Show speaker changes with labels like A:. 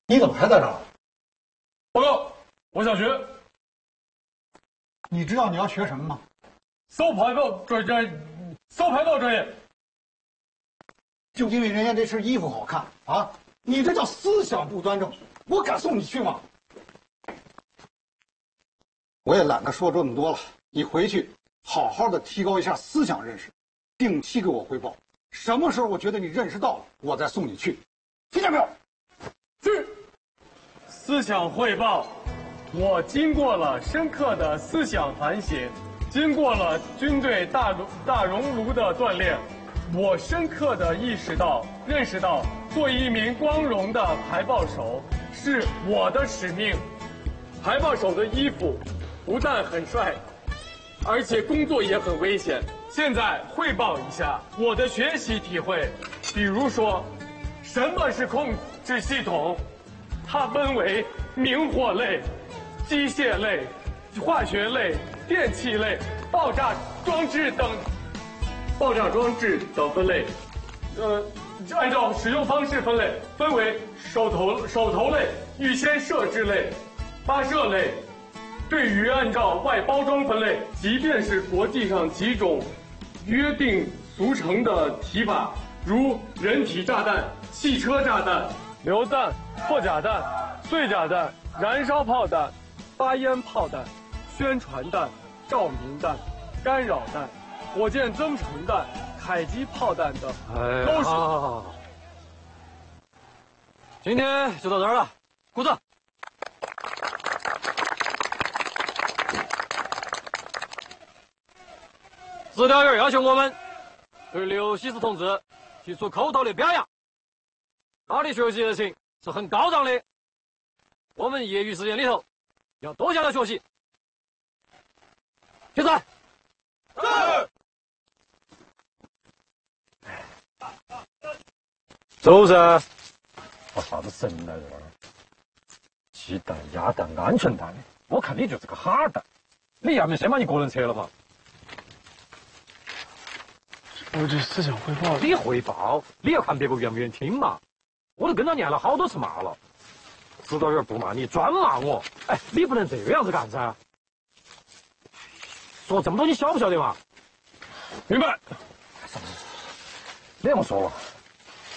A: 你怎么还在这儿？
B: 报告，我想学
A: 你知道你要学什么吗？
B: 搜牌报专业。
A: 就因为人家这身衣服好看啊，你这叫思想不端正，我敢送你去吗？我也懒得说这么多了，你回去好好的提高一下思想认识，定期给我汇报。什么时候我觉得你认识到了，我再送你去，听见没有？
B: 是。思想汇报，我经过了深刻的思想反省，经过了军队大熔炉的锻炼，我深刻的认识到，做一名光荣的排报手是我的使命。排报手的衣服不但很帅，而且工作也很危险。现在汇报一下我的学习体会，比如说，什么是控制系统？它分为明火类、机械类、化学类、电气类、爆炸装置等分类。按照使用方式分类，分为手头类、预先设置类、发射类。对于按照外包装分类，即便是国际上几种约定俗成的提法，如人体炸弹、汽车炸弹、榴弹、破甲弹、碎甲弹、燃烧炮弹、发烟炮弹、宣传弹、照明弹、干扰弹、火箭增程弹、迫击炮弹等，都是。
C: 好，今天就到这儿了，鼓掌。指导员要求我们对刘喜事同志提出口头的表扬，他的学习热情是很高涨的，我们业余时间里头要多向他学习。起来。是。走噻。啥子神来着？鸡蛋、鸭蛋、安全蛋，我看你就是个哈儿蛋，你要么先把你个人撤了嘛。
B: 我这思想汇报，
C: 你汇报，你要看别个愿不愿意听嘛。我都跟他念了好多次骂了，指导员不骂你，专骂我。哎，你不能这样子干噻。说这么多，你晓不晓得嘛？
B: 明白。
C: 你这么说了。